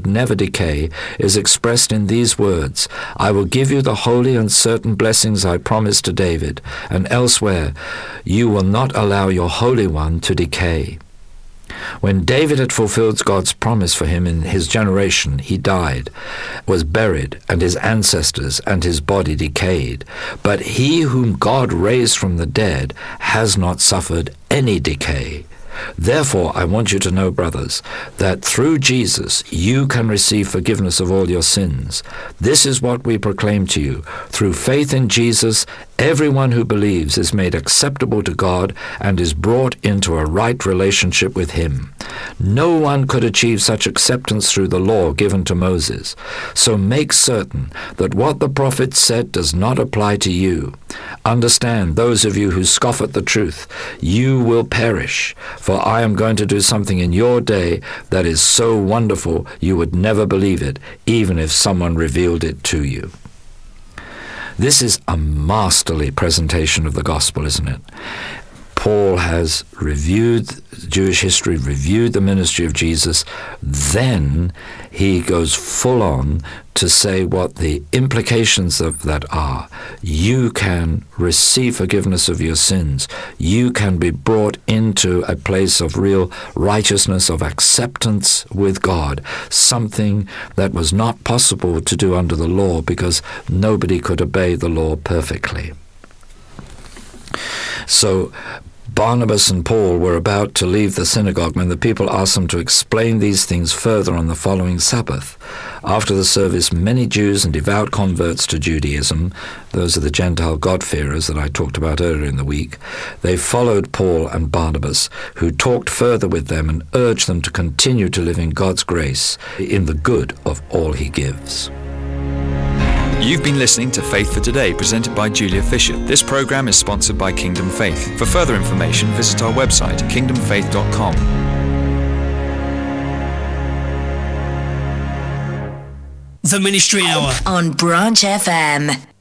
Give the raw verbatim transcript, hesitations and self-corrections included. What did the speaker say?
would never decay is expressed in these words, "I will give you the holy and certain blessings I promised to David," and elsewhere, "You will not allow your Holy One to decay." When David had fulfilled God's promise for him in his generation, he died, was buried, and his ancestors and his body decayed. But he whom God raised from the dead has not suffered any decay. Therefore, I want you to know, brothers, that through Jesus you can receive forgiveness of all your sins. This is what we proclaim to you. Through faith in Jesus, everyone who believes is made acceptable to God and is brought into a right relationship with Him. No one could achieve such acceptance through the law given to Moses. So make certain that what the prophet said does not apply to you. Understand, those of you who scoff at the truth, you will perish. For I am going to do something in your day that is so wonderful you would never believe it, even if someone revealed it to you. This is a masterly presentation of the gospel, isn't it? Paul has reviewed Jewish history, reviewed the ministry of Jesus. Then he goes full on to say what the implications of that are. You can receive forgiveness of your sins. You can be brought into a place of real righteousness, of acceptance with God, something that was not possible to do under the law because nobody could obey the law perfectly. So Barnabas and Paul were about to leave the synagogue when the people asked them to explain these things further on the following Sabbath. After the service, many Jews and devout converts to Judaism, those are the Gentile God-fearers that I talked about earlier in the week, they followed Paul and Barnabas, who talked further with them and urged them to continue to live in God's grace, in the good of all He gives. You've been listening to Faith for Today, presented by Julia Fisher. This program is sponsored by Kingdom Faith. For further information, visit our website, kingdom faith dot com. The Ministry Hour on Branch F M.